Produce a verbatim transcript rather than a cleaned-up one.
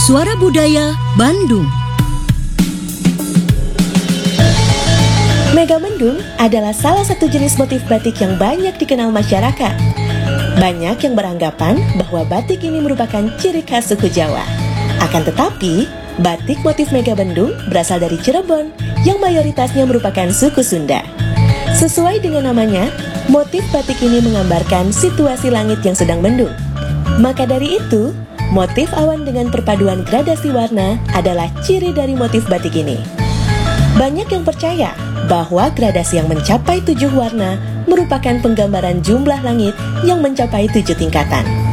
Suara Budaya Bandung. Megamendung adalah salah satu jenis motif batik yang banyak dikenal masyarakat. Banyak yang beranggapan bahwa batik ini merupakan ciri khas suku Jawa. Akan tetapi, batik motif Megamendung berasal dari Cirebon yang mayoritasnya merupakan suku Sunda. Sesuai dengan namanya, motif batik ini menggambarkan situasi langit yang sedang mendung. Maka dari itu, motif awan dengan perpaduan gradasi warna adalah ciri dari motif batik ini. Banyak yang percaya bahwa gradasi yang mencapai tujuh warna merupakan penggambaran jumlah langit yang mencapai tujuh tingkatan.